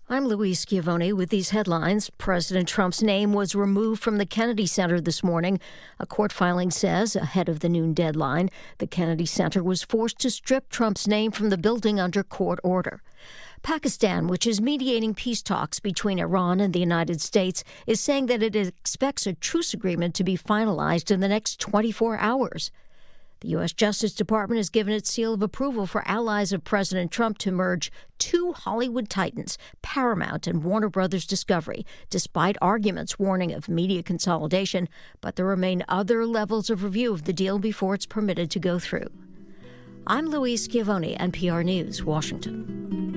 I'm Louise Schiavone with these headlines. President Trump's name was removed from the Kennedy Center this morning. A court filing says, ahead of the noon deadline, the Kennedy Center was forced to strip Trump's name from the building under court order. Pakistan, which is mediating peace talks between Iran and the United States, is saying that it expects a truce agreement to be finalized in the next 24 hours. The U.S. Justice Department has given its seal of approval for allies of President Trump to merge two Hollywood titans, Paramount and Warner Brothers Discovery, despite arguments warning of media consolidation. But there remain other levels of review of the deal before it's permitted to go through. I'm Louise Schiavone, NPR News, Washington.